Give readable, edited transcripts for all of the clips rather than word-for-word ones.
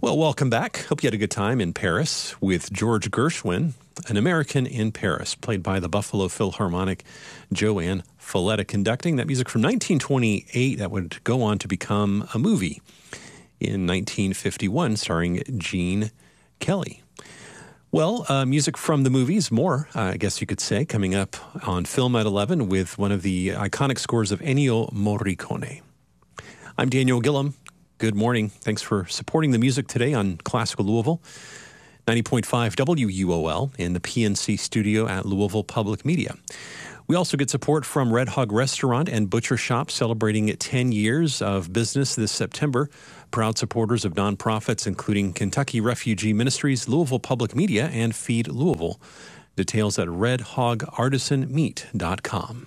Well, welcome back. Hope you had a good time in Paris with George Gershwin, An American in Paris, played by the Buffalo Philharmonic Joanne Falletta, conducting that music from 1928 that would go on to become a movie in 1951 starring Gene Kelly. Well, music from the movies, more, I guess you could say, coming up on Film at 11 with one of the iconic scores of Ennio Morricone. I'm Daniel Gillum. Good morning. Thanks for supporting the music today on Classical Louisville. 90.5 WUOL in the PNC studio at Louisville Public Media. We also get support from Red Hog Restaurant and Butcher Shop, celebrating 10 years of business this September. Proud supporters of nonprofits including Kentucky Refugee Ministries, Louisville Public Media, and Feed Louisville. Details at redhogartisanmeat.com.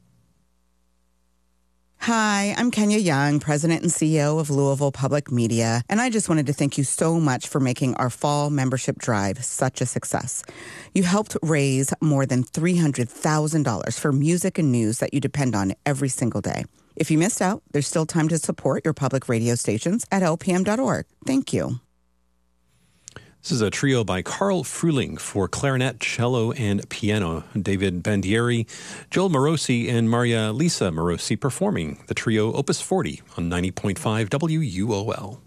Hi, I'm Kenya Young, President and CEO of Louisville Public Media, and I just wanted to thank you so much for making our fall membership drive such a success. You helped raise more than $300,000 for music and news that you depend on every single day. If you missed out, there's still time to support your public radio stations at lpm.org. Thank you. This is a trio by Carl Fruhling for clarinet, cello, and piano. David Bandieri, Joel Morosi, and Maria Lisa Morosi performing the trio Opus 40 on 90.5 WUOL.